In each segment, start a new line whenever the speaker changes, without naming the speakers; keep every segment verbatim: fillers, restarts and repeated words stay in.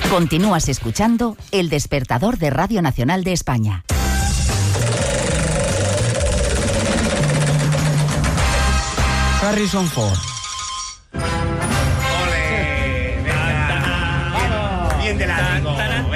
Continúas escuchando El Despertador de Radio Nacional de España.
Harrison Ford.
¡Ole! ¡Venga! Bien de látigo.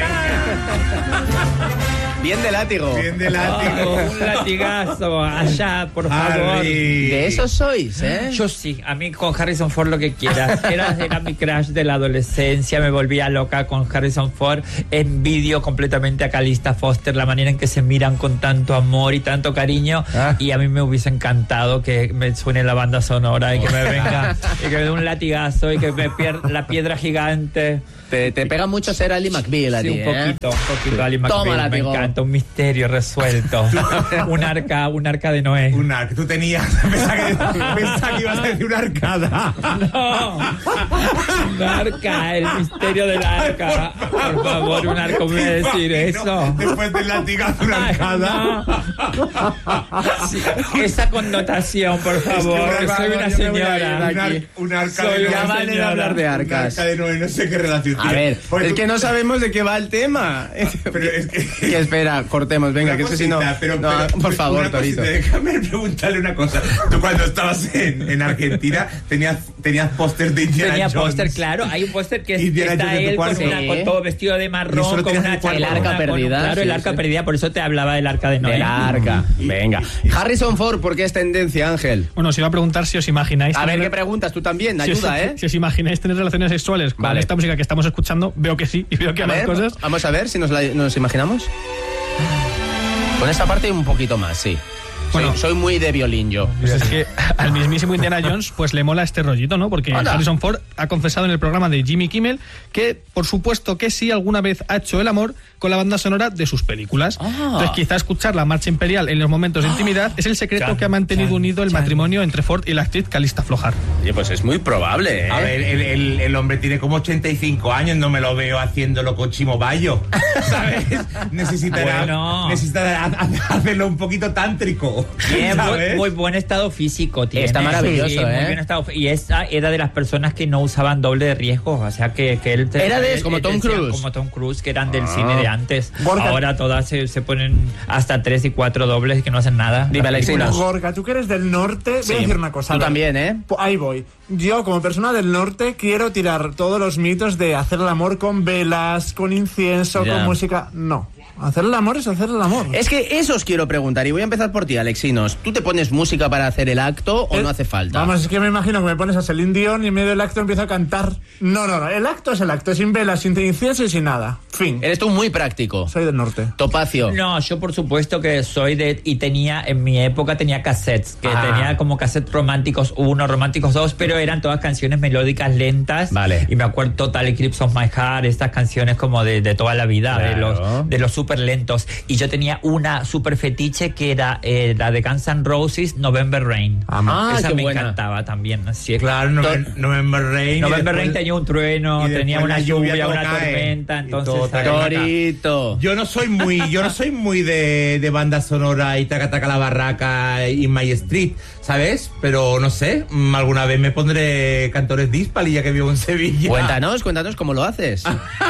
Bien de látigo.
Bien de látigo.
Oh, un latigazo allá, por favor.
Harry.
De esos sois, ¿eh?
Yo sí, a mí con Harrison Ford lo que quieras. Era, era mi crush de la adolescencia, me volvía loca con Harrison Ford. Envidio completamente a Calista Foster, la manera en que se miran con tanto amor y tanto cariño. Ah. Y a mí me hubiese encantado que me suene la banda sonora y que me venga, y que me dé un latigazo y que me pierda la piedra gigante.
Te, te pega mucho ser Ali McBeal a
sí,
ti,
un poquito,
¿eh?
un poquito Ali McBeal.
Toma,
me
látigo.
encanta, un misterio resuelto. un arca, un arca de Noé.
Un arca. Tú tenías. Pensaba que, pensaba que ibas a decir una arcada.
No. Un arca, el misterio del arca. Por favor, un arca, me voy a decir eso.
Después del latigazo, una arcada.
No. Sí, esa connotación, por favor.
Es que,
soy una señora.
Un, ar, un arca
soy
de Noé.
Ya vale de hablar de arcas.
Un arca de Noé, no sé qué relación tiene.
A ver,
pues
es
tú,
que no sabemos de qué va el tema.
Pero es que...
que espera, cortemos, venga, que eso si no...
Pero,
no
pero,
por favor,
una
Torito.
Cosita, déjame preguntarle una cosa. Tú cuando estabas en, en Argentina tenías, tenías pósters de Indiana
Tenía
Jones.
póster, claro. Hay un póster que es,
Indiana
está
Jones en tu
él con,
cuarto.
una, con todo vestido de
Y
marrón,
solo
con
tenías
una
el cuarto.
El arca
con una-
perdida,
Claro, el
sí,
arca
sí.
perdida, por eso te hablaba del arca de Noé.
Del arca.
Y-
Venga. Harrison Ford, ¿por qué es tendencia, Ángel?
Bueno, os iba a preguntar si os imagináis...
A ver,
tener-
¿qué preguntas? Tú también,
si os-
ayuda, ¿eh?
Si os imagináis tener relaciones sexuales con
Vale.
esta música que estamos escuchando, veo que sí, y veo que
A
hay más
ver,
cosas.
vamos a ver si nos, la- nos imaginamos. Con esta parte un poquito más, sí.
Bueno.
soy, soy muy de violín yo.
Pues es que al mismísimo Indiana Jones pues le mola este rollito, ¿no? Porque
Hola.
Harrison Ford ha confesado en el programa de Jimmy Kimmel que, por supuesto que sí, alguna vez ha hecho el amor con la banda sonora de sus películas.
Ah.
Entonces quizá escuchar la marcha imperial en los momentos de intimidad es el secreto
Chan,
que ha mantenido
chan,
unido el
chan.
matrimonio entre Ford y la actriz Calista Flojar.
Oye, pues es muy probable, ¿eh?
A ver, el, el, el hombre tiene como ochenta y cinco años, no me lo veo haciéndolo con Chimo Bayo, ¿sabes? Necesitará,
Bueno.
necesitará ha- hacerlo un poquito tántrico,
Tiene muy,
¿sabes?
muy buen estado físico. Tiene.
Está maravilloso,
Sí,
¿eh?
Muy buen estado, y esa era de las personas que no usaban doble de riesgo. O sea, que, que él...
Era de-
él-
como
él
Tom
decía,
Cruise.
Como Tom Cruise, que eran del
Ah.
cine de antes.
Gorka.
Ahora todas se, se ponen hasta tres y cuatro dobles que no hacen nada.
Dime,
Las
Alexina.
películas.
Gorka, tú que eres del norte, voy
Sí.
a decir una cosa.
Tú
a ver.
también, ¿eh?
Pues ahí voy. Yo, como persona del norte, quiero tirar todos los mitos de hacer el amor con velas, con incienso,
Ya.
con música. No. Hacer el amor es hacer el amor.
Es que eso os quiero preguntar, y voy a empezar por ti, Alexinos. ¿Tú te pones música para hacer el acto o
Eh,
no hace falta?
Vamos, es que me imagino que me pones a Celine Dion y en medio del acto empiezo a cantar. No, no, no. El acto es el acto, sin velas, sin incienso y sin nada. Fin.
Eres tú muy práctico.
Soy del norte.
Topacio.
No, yo por supuesto que soy de... Y tenía, en mi época tenía cassettes, que
Ah.
tenía como cassettes románticos uno, románticos dos, pero eran todas canciones melódicas lentas.
Vale.
Y me acuerdo Total Eclipse of My Heart, estas canciones como de, de toda la vida, de
Claro.
los de los súper lentos. Y yo tenía una súper fetiche que era eh, la de Guns N' Roses, November Rain.
Ah,
Esa
qué
me
buena.
encantaba también. Así es.
Claro, November, November Rain. y
November
después-
Rain tenía un trueno,
y después
tenía una
la lluvia,
lluvia,
todo
una
cae,
tormenta,
y
entonces...
todo
era una-
Torito.
Yo no soy muy, yo no soy muy de, de banda sonora y taca taca la barraca y My Street, ¿sabes? Pero no sé, mm, alguna vez me pondré Cantores Dispal y ya que vivo en Sevilla.
Cuéntanos, cuéntanos cómo lo haces.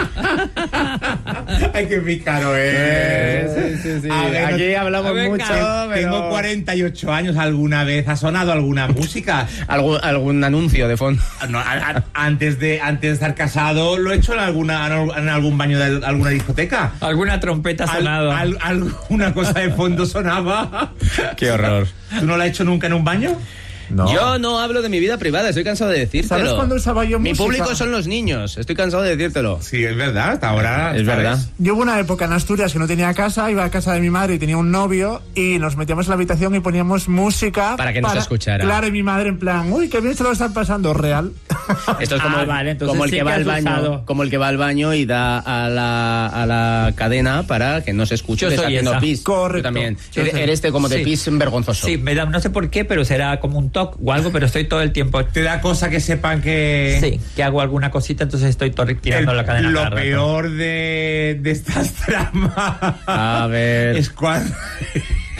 Ay, qué pícaro, eh.
Sí, sí, sí.
A ver,
Aquí
no-
hablamos
a ver,
mucho,
Carlos,
pero...
Tengo cuarenta y ocho años, ¿alguna vez ha sonado alguna música?
¿Algún, algún anuncio de fondo.
No, a- a- antes, de, antes de estar casado, ¿lo he hecho en, alguna, en algún baño de alguna discoteca?
Alguna trompeta
Al-
sonado.
al- alguna cosa de fondo sonaba.
Qué horror.
¿Tú no la has hecho nunca en un baño?
No.
Yo no hablo de mi vida privada, estoy cansado de decírtelo.
¿Sabes cuándo usaba yo
Mi
música?
público son los niños, estoy cansado de decírtelo.
Sí, es verdad, hasta ahora.
Es
¿sabes?
verdad.
Yo hubo una época en Asturias que no tenía casa, iba a casa de mi madre y tenía un novio y nos metíamos en la habitación y poníamos música...
Para que no se escuchara.
Claro, y mi madre en plan, uy, qué bien se lo están pasando, real.
Esto es como,
Ah,
el,
vale, entonces
como el
sí
que
que
va
has
al baño,
usado.
como el que va al baño y da a la, a la cadena para que no se escuche
Yo
que está
soy
haciendo
esa.
pis.
Correcto.
Tú también.
Yo
Eres,
soy-
eres de como de
Sí.
pis vergonzoso.
Sí, me da, no sé por qué, pero será como un toque o algo, pero estoy todo el tiempo.
Te da cosa que sepan que...
Sí, que hago alguna cosita, entonces estoy todo tirando
El-
la cadena.
lo
cada rato.
peor de, de estas tramas
A ver.
es cuando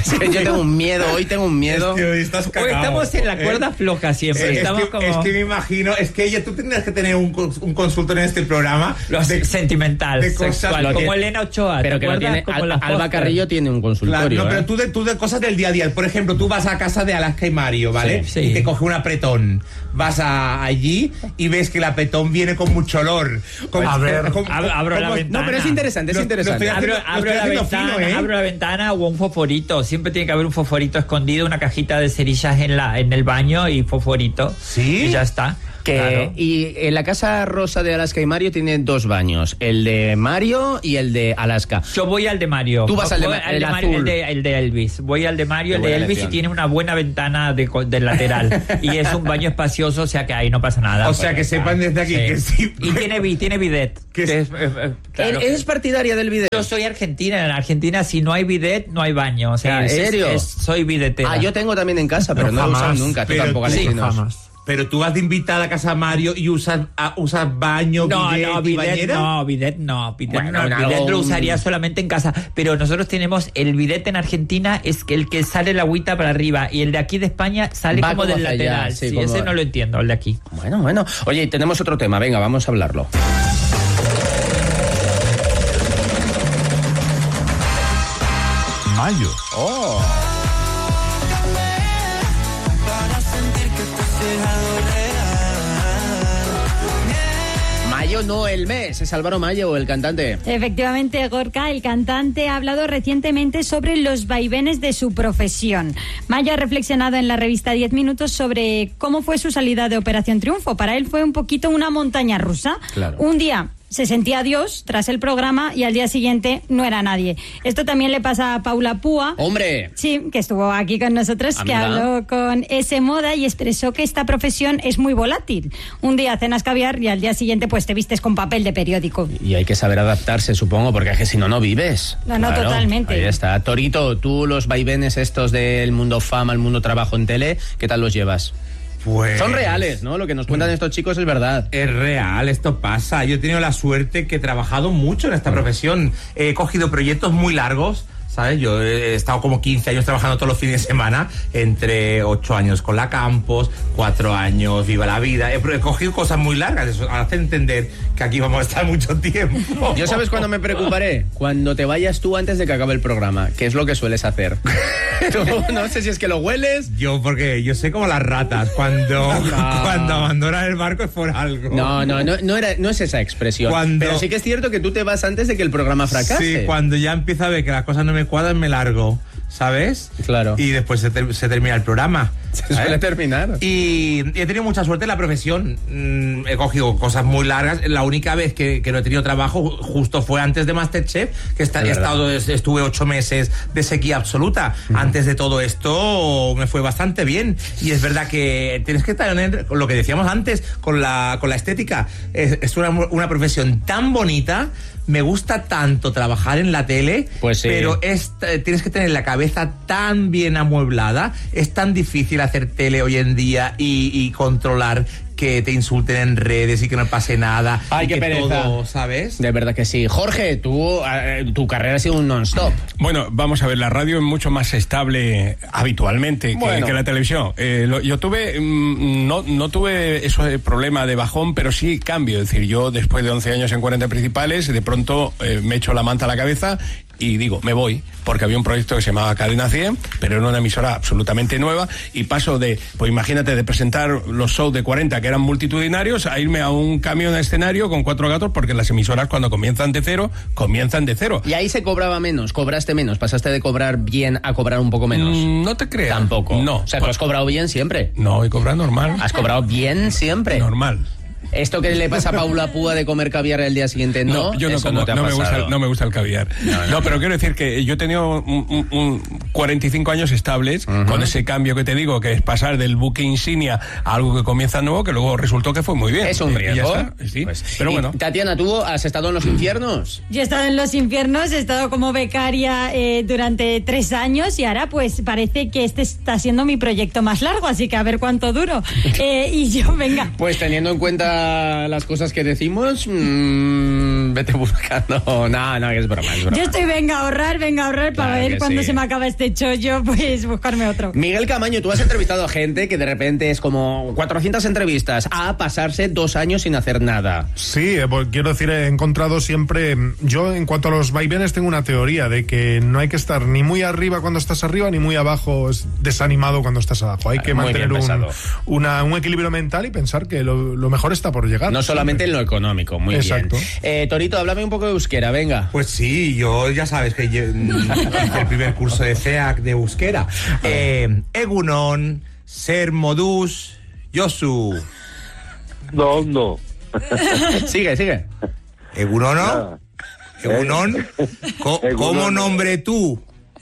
Es que yo tengo un miedo, hoy tengo un miedo.
Es que hoy estás cagao.
Hoy estamos en la
¿eh?
cuerda floja siempre.
Es,
estamos
es, que,
como...
es que me imagino, es que ella, tú tendrías que tener un, un consultor en este programa.
Lo
de,
sentimental,
de cosas,
sexual,
lo
como
tiene,
Elena Ochoa.
Pero
¿te
que lo
acuerdas?
tiene,
Como
Al,
la
Alba
Foster.
Carrillo tiene un consultorio.
Claro, no, pero
¿eh?
tú de, tú de cosas del día a día. Por ejemplo, tú vas a casa de Alaska y Mario, ¿vale?
Sí, sí.
Y te coge un apretón. Vas a, allí y ves que el apretón viene con mucho olor. Con,
A ver.
con-
Abro, abro la
con-
ventana.
No, pero es interesante, es
Lo- lo
interesante.
estoy
Abro,
haciendo-
abro
lo
la
estoy haciendo
ventana,
fino, ¿eh?
abro la ventana o un fosforito. Siempre tiene que haber un fosforito escondido, una cajita de cerillas en la en el baño y fosforito.
¿Sí?
Y ya está.
Que,
Claro.
Y en la casa rosa de Alaska y Mario tiene dos baños, el de Mario y el de Alaska.
Yo voy al de Mario.
Tú vas al de
Voy
Ma- el
Mario,
azul.
el de, el de Elvis. Voy al de Mario,
Qué
el de
buena
Elvis
elección.
y tiene una buena ventana de, co- del lateral. Y es un baño espacioso, o sea que ahí no pasa nada.
O sea, que sepan desde aquí que sí.
Y tiene, bi- tiene bidet.
Que
que
es-
es, eh, eh, claro.
¿Eres partidaria del video?
Yo soy argentina. En Argentina, si no hay bidet, no hay baño. O sea,
¿En
es-
serio?
es- soy bidetera.
Ah, yo tengo también en casa, pero
No,
no, lo he usado
jamás.
nunca. Tú
Pero
tampoco,
sí,
Alecinos.
Jamás.
Pero tú vas de invitada a casa de Mario y usas, a- usas baño,
No,
bidet
no,
y
bidet
bañera.
no, bidet no, bidet
Bueno,
no,
en
bidet
algo-
lo usaría solamente en casa, pero nosotros tenemos el bidet en Argentina es que el que sale la agüita para arriba y el de aquí de España sale
Va
como
como
del
hacia allá,
lateral,
sí,
sí,
como-
ese no lo entiendo, el de aquí.
Bueno, bueno. Oye, y tenemos otro tema. Venga, vamos a hablarlo.
Mayo.
Mayo no el mes, es Álvaro Mayo, el cantante.
Efectivamente, Gorka, el cantante, ha hablado recientemente sobre los vaivenes de su profesión. Mayo ha reflexionado en la revista diez minutos sobre cómo fue su salida de Operación Triunfo. Para él fue un poquito una montaña rusa.
Claro.
Un día se sentía Dios tras el programa y al día siguiente no era nadie. Esto también le pasa a Paula Púa.
¡Hombre!
Sí, que estuvo aquí con nosotros, que
Amiga.
habló con S Moda y expresó que esta profesión es muy volátil. Un día cenas caviar y al día siguiente pues te vistes con papel de periódico.
Y hay que saber adaptarse, supongo, porque es que si no, no vives.
No, no, totalmente.
Ahí está. Torito, tú los vaivenes estos del mundo fama, el mundo trabajo en tele, ¿qué tal los llevas?
Pues...
Son reales, ¿no? Lo que nos cuentan estos chicos es verdad.
Es real, esto pasa. Yo he tenido la suerte que he trabajado mucho en esta profesión. He cogido proyectos muy largos, ¿sabes? Yo he estado como quince años trabajando todos los fines de semana, entre ocho años con la Campos, cuatro años Viva la Vida. He, he cogido cosas muy largas, eso hace entender que aquí vamos a estar mucho tiempo.
Yo, ¿sabes cuándo me preocuparé? Cuando te vayas tú antes de que acabe el programa, que es lo que sueles hacer. Tú, no sé si es que lo hueles.
Yo, porque yo sé como las ratas, cuando,
No.
cuando abandonan el barco es por algo.
No, no, no, no, era, no es esa expresión.
Cuando-
Pero sí que es cierto que tú te vas antes de que el programa fracase.
Sí, cuando ya empiezo a ver que las cosas no me cuadran, me largo, ¿sabes?
Claro.
Y después se, ter- se termina el programa.
Se
¿sabes?
suele terminar.
Y he tenido mucha suerte en la profesión. Mm, he cogido cosas muy largas. La única vez que, que no he tenido trabajo justo fue antes de Masterchef, que está-
Es
he
verdad.
estado, estuve ocho meses de sequía absoluta. Antes de todo esto me fue bastante bien. Y es verdad que tienes que tener, con lo que decíamos antes, con la, con la estética. Es, es una, una profesión tan bonita. Me gusta tanto trabajar en la tele,
Pues sí.
pero es, eh, tienes que tener la cabeza tan bien amueblada. Es tan difícil hacer tele hoy en día y, y controlar que te insulten en redes y que no pase nada.
Ay,
y
qué
que
pereza.
todo, ¿sabes?
De verdad que sí. Jorge, tú, eh, tu carrera ha sido un non-stop.
Bueno, vamos a ver, la radio es mucho más estable habitualmente que,
Bueno.
que la televisión. Eh, lo- yo tuve, mm, no, no tuve eso de problema de bajón, pero sí cambio. Es decir, yo después de once años en cuarenta principales, de pronto eh, me echo la manta a la cabeza y digo, me voy, porque había un proyecto que se llamaba Cadena cien, pero era una emisora absolutamente nueva, y paso de, pues imagínate, de presentar los shows de cuarenta que eran multitudinarios, a irme a un camión de escenario con cuatro gatos, porque las emisoras cuando comienzan de cero, comienzan de cero.
Y ahí se cobraba menos, cobraste menos, pasaste de cobrar bien a cobrar un poco menos.
Mm, no te creas.
Tampoco.
No.
O sea, tú has cobrado bien siempre.
No, y cobrar normal.
Has cobrado bien siempre.
Normal.
Esto que le pasa a Paula Púa de comer caviar el día siguiente, no,
yo no,
eso
como,
no te ha
no me gusta,
pasado.
el- no me gusta el caviar. No, pero quiero decir que yo he tenido un, un- un cuarenta y cinco años estables con ese cambio que te digo, que es pasar del buque insignia a algo que comienza nuevo, que luego resultó que fue muy bien.
Es un
Y- y
riesgo.
ya está, sí.
Pues,
pero
y,
bueno.
Tatiana, ¿tú has estado en los infiernos?
Yo he estado en los infiernos, he estado como becaria eh, durante tres años y ahora pues parece que este está siendo mi proyecto más largo, así que a ver cuánto duro. Eh, y yo, venga.
Pues teniendo en cuenta las cosas que decimos, mmm, vete buscando. No, no, es broma, es broma.
Yo estoy, venga a ahorrar, venga a ahorrar para
Claro
ver
que
cuándo
sí.
se me acaba este este chollo, pues buscarme otro.
Miguel Camaño, tú has entrevistado a gente que de repente es como cuatrocientas entrevistas a pasarse dos años sin hacer nada.
Sí, eh, pues, quiero decir, he encontrado siempre... Yo, en cuanto a los vaivenes, tengo una teoría de que no hay que estar ni muy arriba cuando estás arriba, ni muy abajo desanimado cuando estás abajo. Hay que
Muy
mantener
bien
un,
pensado.
una, un equilibrio mental y pensar que lo, lo mejor está por llegar.
No solamente en lo económico, muy
Exacto.
bien. Eh, Torito, háblame un poco de euskera, venga.
Pues sí, yo ya sabes que yo, hice el primer curso de C E A C de euskera. Eh, Egunon, Ser Modus, Josu.
No, no.
Sigue, sigue.
Egunon, ¿no?
Ah.
Egunon, Co-
Egunon.
¿cómo nombre tú?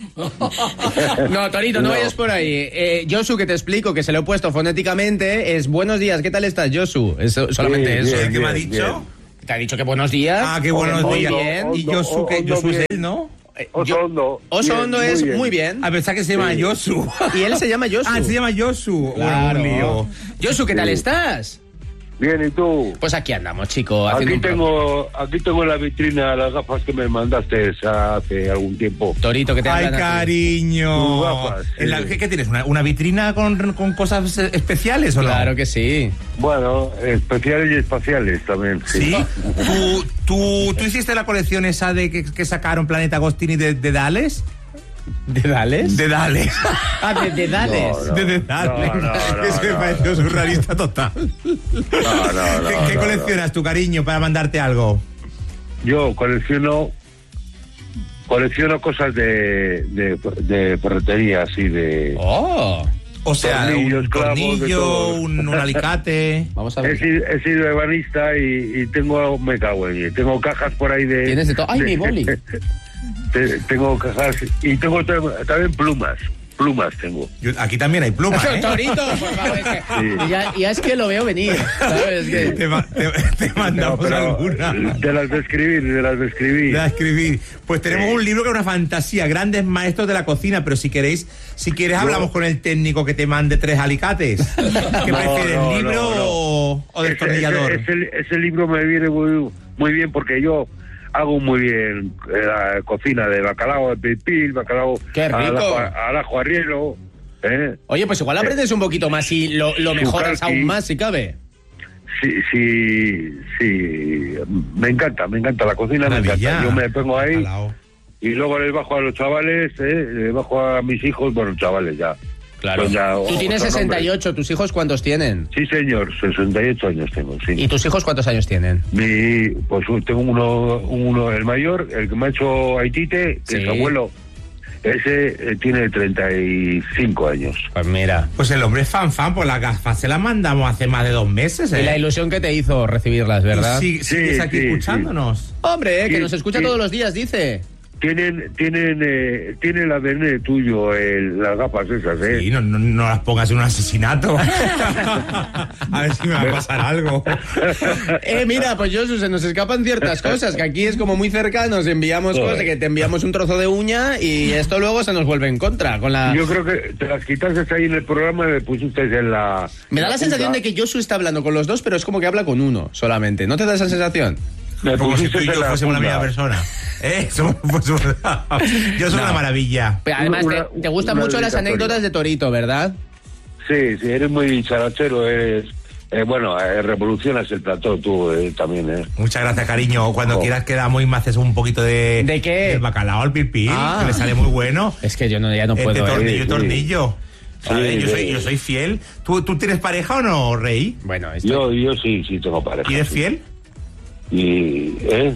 No, Torito, no,
No.
vayas por ahí. Eh, Josu, que te explico, que se lo he puesto fonéticamente, es buenos días, ¿qué tal estás, Josu? Es solamente
Bien,
eso.
bien,
¿Qué me ha
bien,
dicho?
bien.
Te ha dicho que buenos días.
Ah, qué buenos
Muy
días.
bien.
Hondo,
Y Josu, que
hondo,
Josu es
bien.
él, ¿no?
Eh,
Oso
yo-
Hondo.
Oso
Bien,
Hondo
muy
es
bien.
muy bien.
A pensar que se llama
Sí.
Josu.
Y él se llama Josu.
Ah, se llama Josu.
Claro.
Bueno, un lío.
Josu, ¿qué tal
Sí.
estás?
Bien, ¿y tú?
Pues aquí andamos, chico. haciendo
Aquí
un pro-
tengo, aquí tengo en la vitrina las gafas que me mandaste hace algún tiempo.
Torito, que te
Ay,
hablan a ti.
cariño.
Tus gafas,
En la-
sí.
¿qué, qué tienes? ¿Una, una vitrina con, con cosas eh, especiales o no?
Claro que sí.
Bueno, especiales y espaciales también.
¿Sí? ¿Tú, tú, ¿Tú hiciste la colección esa de que, que sacaron Planeta Agostini de, de Dales?
¿De Dales?
De Dales.
Ah, de, de Dales.
No, no.
De, de Dales.
No, no, no,
Eso me
no,
pareció
no.
surrealista total.
No, no, no,
¿Qué, qué
no,
coleccionas, tu cariño, para mandarte algo?
Yo colecciono colecciono cosas de, de, de ferretería, así de...
Oh.
O sea,
Tornillos,
un
clavos, de
tornillo,
todo.
un, un alicate.
Vamos a
He
ver.
sido, he sido ebanista y, y tengo, me cago en ello. Tengo cajas por ahí de...
Tienes de todo. ¡Ay,
de-
mi boli!
te- tengo cajas y tengo tam- también plumas. Plumas tengo.
Yo- aquí también hay plumas, ¿eh?
Torito, por favor. Es que,
Sí.
ya, ya es que lo veo venir. ¿Sabes? Es que-
Te, ma- te- te mandamos
No, pero
alguna.
de las de escribir, de las de escribir.
De escribir. Pues tenemos
Sí.
un libro que es una fantasía, grandes maestros de la cocina, pero si queréis, si quieres hablamos con el técnico que te mande tres alicates. ¿Qué
No,
prefieres,
no,
libro
no, no.
o, o
Ese-
destornillador?
Ese, ese- ese libro me viene muy, muy bien porque yo hago muy bien eh, la cocina de bacalao de pipil, bacalao
¡Qué rico!
al ajo, al ajo arriero, ¿eh?
Oye, pues igual aprendes un poquito más y lo, lo mejoras
Sukalki.
aún más si cabe.
Sí, sí, sí, me encanta, me encanta la cocina, me
Maravilla.
encanta. Yo me pongo ahí
Alao.
y luego les bajo a los chavales, ¿eh? Les bajo a mis hijos, bueno, chavales ya.
Claro.
Son ya
Tú tienes
otros
sesenta y
nombres.
ocho, ¿tus hijos cuántos tienen?
Sí, señor, sesenta y ocho años tengo, sí.
¿Y tus hijos cuántos años tienen?
Mi, pues tengo uno, uno, el mayor, el que me ha hecho Haitite, que
Sí.
es abuelo, ese eh, tiene treinta y cinco años.
Pues mira.
Pues el hombre es fan fan, pues las gafas se las mandamos hace más de dos meses, ¿eh?
Y la ilusión que te hizo recibirlas, ¿verdad?
Y si- sigues
Sí,
aquí
sí,
escuchándonos.
Hombre, que
Sí,
nos escucha
sí.
todos los días, dice.
Tienen, tienen, eh, tiene el A D N tuyo, el, las gafas esas, ¿eh?
Sí, no, no, no las pongas en un asesinato. A ver si me va a pasar algo.
Eh, mira, pues Josu, se nos escapan ciertas cosas, que aquí es como muy cercanos, enviamos
Joder.
cosas, que te enviamos un trozo de uña y esto luego se nos vuelve en contra. Con la...
Yo creo que te las quitaste ahí en el programa y me pusiste en la...
Me da
en
la sensación
punta.
de que Josu está hablando con los dos, pero es como que habla con uno solamente. ¿No te da esa sensación?
Me
Como si
pusiste
tú y
en
yo
la
fuésemos la
punta.
misma persona. ¿Eh? Somos- pues, yo soy
No.
una maravilla.
Pero además,
Una-
te, te gustan
una
mucho las
dedicatoria.
anécdotas de Torito, ¿verdad?
Sí, sí, eres muy charachero, eres... eh, bueno, eh, revolucionas el plató tú eh, también, ¿eh?
Muchas gracias, cariño. Cuando
Oh.
quieras quedamos y me haces un poquito de...
¿De qué?
Del bacalao al pipí,
Ah.
que le sale muy bueno.
Es que yo no, ya no
Entre
puedo. ¿eh?
tornillo y
sí.
tornillo. ¿Sabes?
Sí,
yo, soy,
sí.
yo soy fiel. ¿Tú, ¿Tú tienes pareja o no, Rey?
Bueno, esto...
Yo, yo sí, sí tengo pareja.
¿Y eres
sí.
fiel?
Y, ¿eh?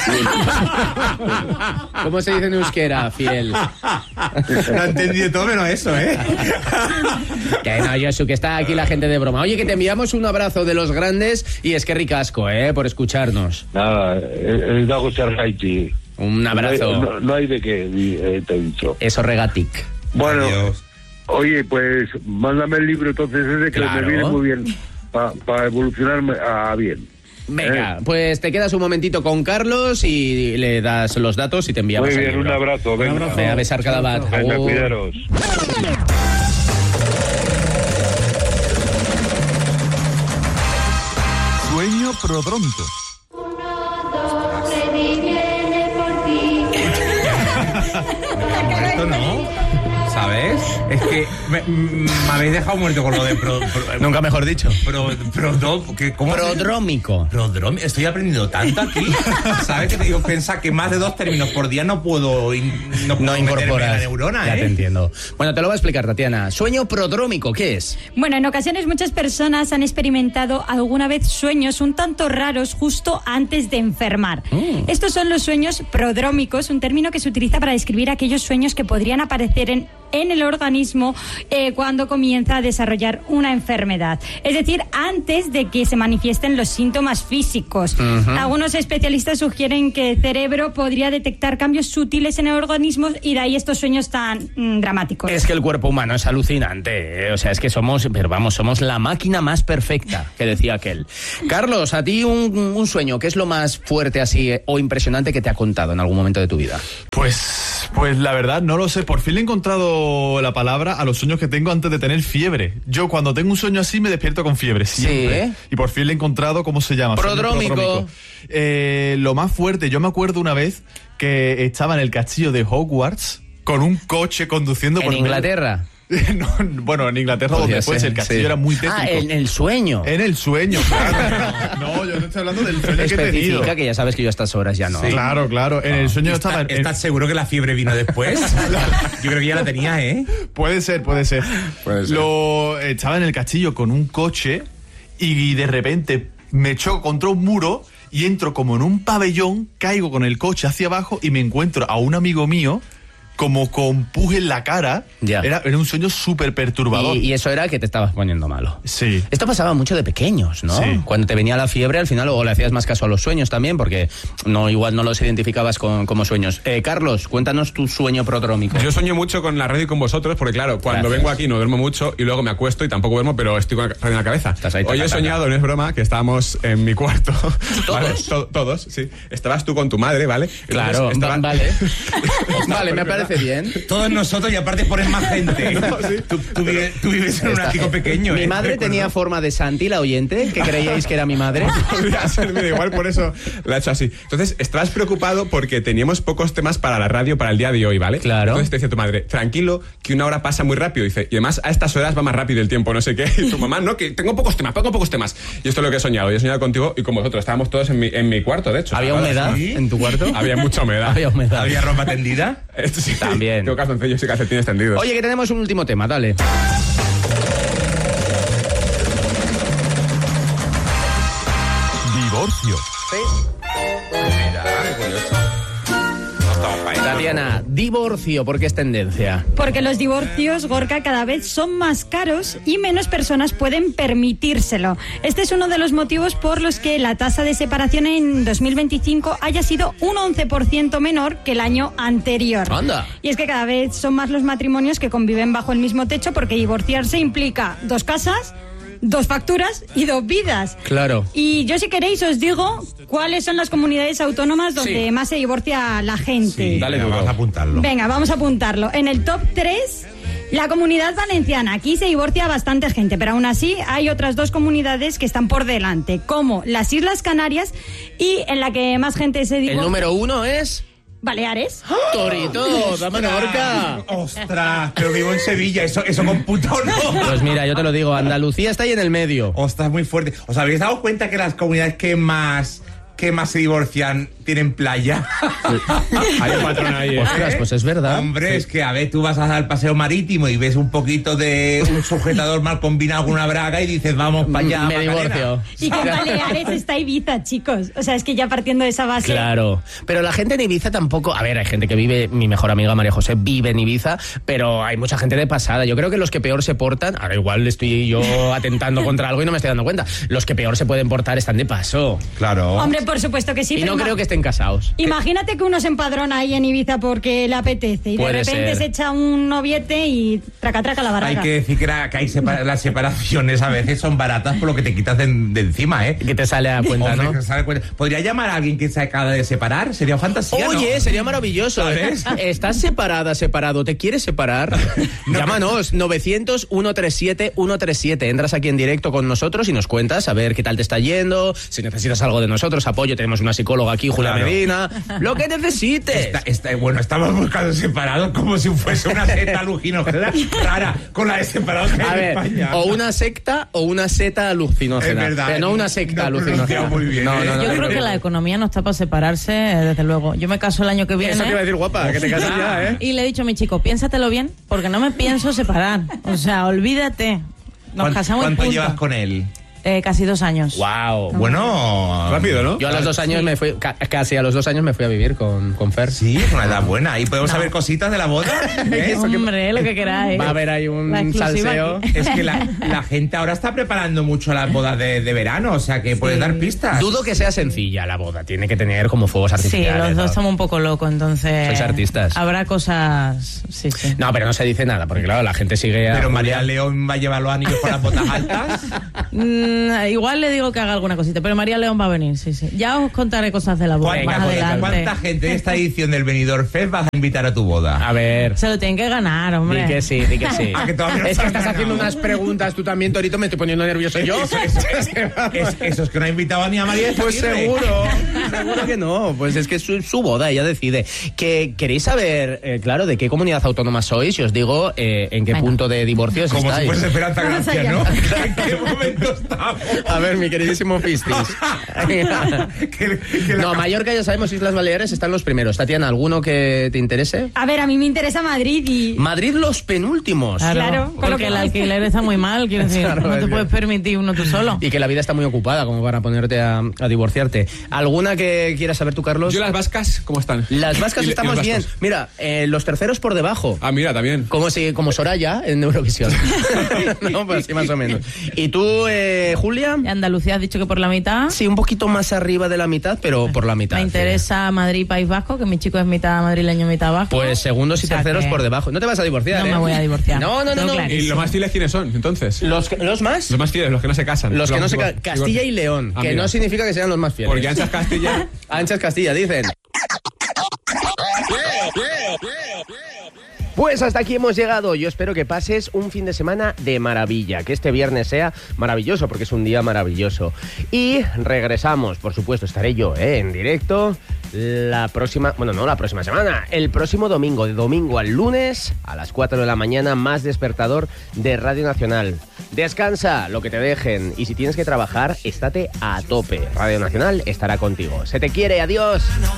¿Cómo se dice en euskera, fiel?
Lo he entendido todo menos eso, ¿eh?
Que no, Josu, que está aquí la gente de broma. Oye, que te enviamos un abrazo de los grandes y es que ricasco, ¿eh? Por escucharnos.
Nada, el, el Dago Serhaiti.
Un abrazo.
No hay, no- no hay de qué, eh, te he dicho.
Eso regatic.
Bueno,
Adiós.
oye, pues mándame el libro entonces ese que
Claro.
me viene muy bien para evolucionarme a bien.
Venga, pues te quedas un momentito con Carlos y le das los datos y te enviamos
Muy
el
bien, un
libro.
abrazo. Venga,
Ve a besar cada bat.
venga,
Agur.
cuidaros.
Sueño prodronto.
Esto no. ¿sabes? Es que me, me habéis dejado muerto con lo de pro, pro,
nunca mejor dicho.
Pro, pro, pro, que, ¿cómo
Prodrómico.
Prodrómico. Estoy aprendiendo tanto aquí. ¿Sabes? Que te digo, pensar que más de dos términos por día no puedo, in, no puedo
no incorporar
la neurona,
ya
¿eh?
te entiendo. Bueno, te lo voy a explicar, Tatiana. Sueño prodrómico, ¿qué es?
Bueno, en ocasiones muchas personas han experimentado alguna vez sueños un tanto raros justo antes de enfermar. Mm. Estos son los sueños prodrómicos, un término que se utiliza para describir aquellos sueños que podrían aparecer en, en el organismo eh, cuando comienza a desarrollar una enfermedad. Es decir, antes de que se manifiesten los síntomas físicos. Uh-huh. Algunos especialistas sugieren que el cerebro podría detectar cambios sutiles en el organismo y de ahí estos sueños tan mm, dramáticos.
Es que el cuerpo humano es alucinante, ¿eh? O sea, es que somos, pero vamos, somos la máquina más perfecta, que decía aquel. Carlos, a ti un, un sueño, ¿qué es lo más fuerte así eh, o impresionante que te ha contado en algún momento de tu vida?
Pues, pues la verdad no lo sé, por fin le he encontrado la palabra a los sueños que tengo antes de tener fiebre. Yo cuando tengo un sueño así me despierto con fiebre siempre. Sí, ¿eh? Y por fin le he encontrado cómo se llama.
Prodrómico.
Prodrómico. Eh, lo más fuerte, yo me acuerdo una vez que estaba en el castillo de Hogwarts con un coche conduciendo
¿En
por
Inglaterra?
No, bueno, en Inglaterra donde fuese, el castillo
sí.
era muy tétrico.
Ah, en el sueño.
En el sueño, claro. No, yo no estoy hablando del sueño que he tenido.
Especifica que ya sabes que yo a estas horas ya no.
Sí. Claro, claro. En el sueño
¿Está,
estaba... En,
¿Estás seguro que la fiebre vino después? Yo creo que ya la tenía, ¿eh?
Puede ser, puede ser.
Puede ser.
Lo, estaba en el castillo con un coche y de repente me choco contra un muro y entro como en un pabellón, caigo con el coche hacia abajo y me encuentro a un amigo mío como con pus en la cara.
Ya.
Era, era un sueño súper perturbador.
Y, y eso era que te estabas poniendo malo.
Sí.
Esto pasaba mucho de pequeños, ¿no?
Sí.
Cuando te venía la fiebre, al final, o le hacías más caso a los sueños también, porque no igual no los identificabas con, como sueños. Eh, Carlos, cuéntanos tu sueño prodrómico.
Yo sueño mucho con la radio y con vosotros, porque claro, cuando
Gracias.
vengo aquí no duermo mucho y luego me acuesto y tampoco duermo, pero estoy con la radio en la cabeza.
Estás ahí,
Hoy
taca,
he soñado, no es broma, que estábamos en mi cuarto.
¿Todos?
¿Vale? To- todos, sí. Estabas tú con tu madre, ¿vale?
Claro,
Entonces, estaba-
vale. Vale, me parece bien.
Todos nosotros y aparte pones más gente.
No, sí.
tú, tú, vives, tú vives en un
Está-
ático pequeño.
Mi
¿eh?
madre
¿Recuerdo?
tenía forma de Santi, la oyente, que creíais que era mi madre.
Podría ser, mira, igual por eso la he hecho así. Entonces, estabas preocupado porque teníamos pocos temas para la radio para el día de hoy, ¿vale?
Claro.
Entonces te decía tu madre, tranquilo, que una hora pasa muy rápido. Dice, y además a estas horas va más rápido el tiempo, no sé qué. Y tu mamá, no, que tengo pocos temas, tengo pocos temas. Y esto es lo que he soñado. Y he soñado contigo y con vosotros. Estábamos todos en mi, en mi cuarto, de hecho.
¿Había
¿Ahora
humedad
sí?
en tu cuarto?
Había mucha humedad.
Había humedad.
¿Había ropa tendida?
Esto sí.
También.
Tengo calzoncillos y calcetines tendidos.
Oye, que tenemos un último tema, dale.
Divorcio.
Tatiana, divorcio, ¿por qué es tendencia?
Porque los divorcios, Gorka, cada vez son más caros y menos personas pueden permitírselo. Este es uno de los motivos por los que la tasa de separación en dos mil veinticinco haya sido un once por ciento menor que el año anterior.
¡Anda!
Y es que cada vez son más los matrimonios que conviven bajo el mismo techo porque divorciarse implica dos casas, dos facturas y dos vidas.
Claro.
Y yo, si queréis, os digo cuáles son las comunidades autónomas donde
Sí.
más se divorcia la gente.
Sí,
Dale
venga,
duro.
vamos a apuntarlo.
Venga, vamos a apuntarlo. En el top tres, la Comunidad Valenciana. Aquí se divorcia bastante gente, pero aún así hay otras dos comunidades que están por delante, como las Islas Canarias y en la que más gente se
El
divorcia...
número uno es...
Baleares.
Torito, dame una horca.
Ostras, pero vivo en Sevilla, eso, eso computa o no.
Pues mira, yo te lo digo, Andalucía está ahí en el medio.
Ostras, muy fuerte. ¿Os habéis dado cuenta que las comunidades que más que más se divorcian tienen playa?
Hay un patrón ahí, ¿eh?
Ostras, pues es verdad.
Hombre,
Sí.
es que a ver, tú vas al paseo marítimo y ves un poquito de un sujetador mal combinado con una braga y dices, vamos para allá.
Me
Macarena.
divorcio.
Y que en Baleares está Ibiza, chicos. O sea, es que ya partiendo de esa base...
Claro, pero la gente en Ibiza tampoco, a ver, hay gente que vive, mi mejor amiga María José vive en Ibiza, pero hay mucha gente de pasada. Yo creo que los que peor se portan, ahora igual estoy yo atentando contra algo y no me estoy dando cuenta, los que peor se pueden portar están de paso.
Claro.
Hombre, por supuesto que sí.
Y
pero
no
ima-
creo que estén casados.
Imagínate que uno se empadrona ahí en Ibiza porque le apetece y
Puede
de repente
ser.
se echa un noviete y traca traca la barraca.
Hay que decir que, la- que hay separa- las separaciones a veces son baratas por lo que te quitas de, de encima, ¿eh?
Que te sale a cuenta,
Hombre,
¿no?
que sale a cuenta. ¿Podría llamar a alguien que se acaba de separar? Sería fantasía, ¿no?
Oye, sería maravilloso. ¿eh?
¿Sabes?
¿Estás separada, separado? ¿Te quieres separar? Llámanos, novecientos, ciento treinta y siete, ciento treinta y siete. Entras aquí en directo con nosotros y nos cuentas a ver qué tal te está yendo, si necesitas algo de nosotros, apoyo. Tenemos una psicóloga aquí, Julia
Claro.
Medina. Lo que necesites.
Está, está- bueno, estamos buscando separados como si fuese una secta alucinógena rara con la de separados que hay
A
en
ver,
España.
o una secta o una seta alucinógena.
Es verdad,
Pero no una secta
no
alucinógena.
pronunciado muy bien,
No,
¿eh?
no, no,
Yo
no,
creo
no,
que
no.
la economía no está para separarse, eh, desde luego. Yo me caso el año que viene.
Eso te iba a decir, guapa, que te casas ya, ¿eh?
Y le he dicho a mi chico, piénsatelo bien, porque no me pienso separar. O sea, olvídate. Nos
¿Cuán-
casamos y
¿Cuánto
punto.
llevas con él?
Eh, casi dos años.
Wow.
Bueno,
Rápido, ¿no?
Yo a los dos años me fui, ca- casi a los dos años me fui a vivir con, con Fer.
Sí, es una edad buena. ¿Y podemos saber cositas de la boda? ¿Eh?
Hombre, lo que queráis.
Va a haber ahí
La
un
exclusiva
salseo.
aquí.
Es que la, la gente ahora está preparando mucho las bodas de, de verano, o sea que puedes dar pistas.
Dudo que sea sencilla la boda. Tiene que tener como fuegos
Sí,
artificiales.
los dos
¿no?
estamos un poco locos, entonces...
Sois artistas.
Habrá cosas... Sí, sí.
No, pero no se dice nada, porque claro, la gente sigue a
Pero
Julia.
María León va a llevar los anillos con las botas altas.
Mm, igual le digo que haga alguna cosita, pero María León va a venir, sí, sí. Ya os contaré cosas de la boda
Venga,
más
pues,
adelante.
¿cuánta gente de esta edición del Benidorm Fest vas a invitar a tu boda?
A ver.
Se lo tienen que ganar, hombre.
Di que sí, di que sí.
Ah, que todavía no
es
se
que
han
estás
ganado.
haciendo unas preguntas tú también, Torito, me estoy poniendo nervioso yo.
Eso, eso, es, eso es que no ha invitado ni a María
Pues
Zaguirre.
seguro, seguro que no. Pues es que es su, su boda, ella decide. Que queréis saber, eh, claro, de qué comunidad autónoma sois y os digo eh, en qué
Venga.
punto de divorcios
Como si
estáis.
fuese Esperanza
Vamos
Gracia,
allá.
¿no? ¿En qué momento estamos?
A ver, mi queridísimo Fistis.
Que- que la
No,
ca-
Mallorca ya sabemos, Islas Baleares están los primeros. Tatiana, ¿alguno que te interese?
A ver, a mí me interesa Madrid y...
Madrid los penúltimos.
Claro, con lo
porque
que
el
vais.
alquiler está muy mal, quiero decir,
Claro,
no
es
te
que-
puedes permitir uno tú solo.
Y que la vida está muy ocupada como para ponerte a, a divorciarte. ¿Alguna que quieras saber tú, Carlos?
Yo las vascas, ¿cómo están?
Las vascas
Y- y
estamos
los
bien.
vascos.
Mira, eh, los terceros por debajo.
Ah, mira, también.
Como si, como Soraya en Eurovisión. No, pues sí, más o menos. ¿Y tú, eh, Julia?
Andalucía has dicho que por la mitad.
Sí, un poquito más arriba de la mitad, pero por la mitad.
Me
sí.
interesa Madrid y País Vasco, que mi chico es mitad madrileño, mitad vasco.
Pues segundos y
O sea
terceros
que
por debajo. No te vas a divorciar,
No
¿eh?
me voy a divorciar.
No, no, no,
Tengo
no.
clarísimo.
¿Y los más fieles quiénes son, entonces?
¿Los, ¿Los más?
Los más fieles, los que no se casan.
Los que no se
divor-
ca- Castilla y León,
Ah,
que
mira.
no significa que sean los más fieles.
Porque anchas Castilla...
Anchas Castilla, dicen. Pues hasta aquí hemos llegado. Yo espero que pases un fin de semana de maravilla, que este viernes sea maravilloso, porque es un día maravilloso. Y regresamos, por supuesto, estaré yo ¿eh? en directo la próxima, bueno, no la próxima semana, el próximo domingo, de domingo al lunes, a las cuatro de la mañana, más despertador de Radio Nacional. Descansa, lo que te dejen, y si tienes que trabajar, estate a tope. Radio Nacional estará contigo. Se te quiere, adiós.